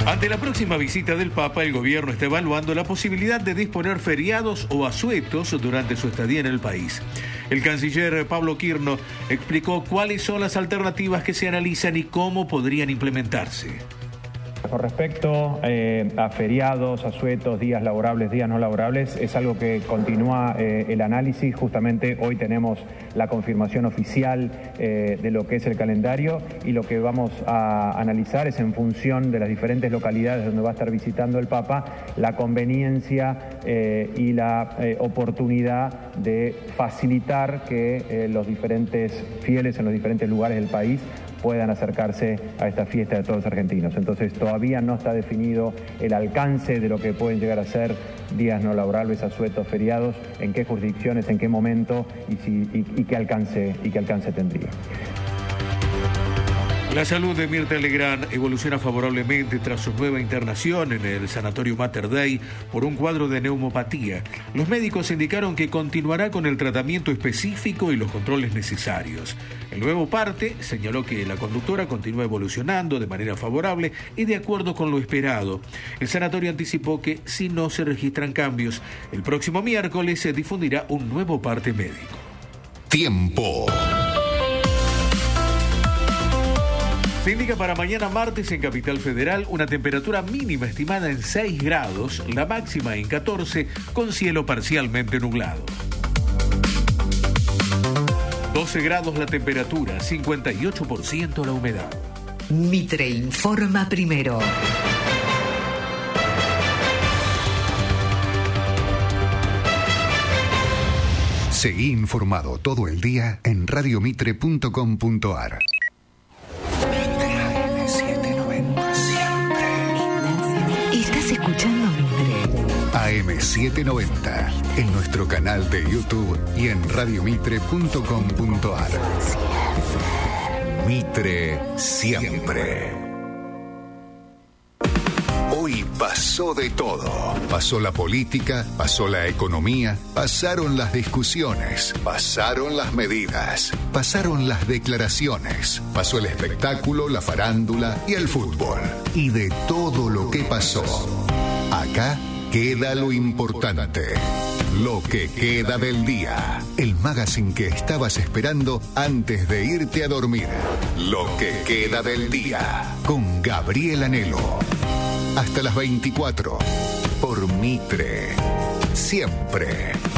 Ante la próxima visita del Papa, el gobierno está evaluando la posibilidad de disponer feriados o asuetos durante su estadía en el país. El canciller Pablo Quirno explicó cuáles son las alternativas que se analizan y cómo podrían implementarse. Con respecto a feriados, asuetos, días laborables, días no laborables, es algo que continúa el análisis. Justamente hoy tenemos la confirmación oficial de lo que es el calendario, y lo que vamos a analizar es, en función de las diferentes localidades donde va a estar visitando el Papa, la conveniencia y la oportunidad de facilitar que los diferentes fieles en los diferentes lugares del país puedan acercarse a esta fiesta de todos los argentinos. Entonces todavía no está definido el alcance de lo que pueden llegar a ser días no laborables, asuetos, feriados, en qué jurisdicciones, en qué momento y qué alcance tendría. La salud de Mirta Legrand evoluciona favorablemente tras su nueva internación en el Sanatorio Mater Dei por un cuadro de neumopatía. Los médicos indicaron que continuará con el tratamiento específico y los controles necesarios. El nuevo parte señaló que la conductora continúa evolucionando de manera favorable y de acuerdo con lo esperado. El sanatorio anticipó que, si no se registran cambios, el próximo miércoles se difundirá un nuevo parte médico. Tiempo. Se indica para mañana martes en Capital Federal una temperatura mínima estimada en 6 grados, la máxima en 14, con cielo parcialmente nublado. 12 grados la temperatura, 58% la humedad. Mitre informa primero. Seguí informado todo el día en radiomitre.com.ar. Escuchando Mitre. AM790, en nuestro canal de YouTube y en radiomitre.com.ar. Mitre siempre. Hoy pasó de todo. Pasó la política, pasó la economía, pasaron las discusiones, pasaron las medidas, pasaron las declaraciones, pasó el espectáculo, la farándula y el fútbol. Y de todo lo que pasó, acá queda lo importante. Lo que queda del día. El magazine que estabas esperando antes de irte a dormir. Lo que queda del día. Con Gabriel Anelo. Hasta las 24. Por Mitre. Siempre.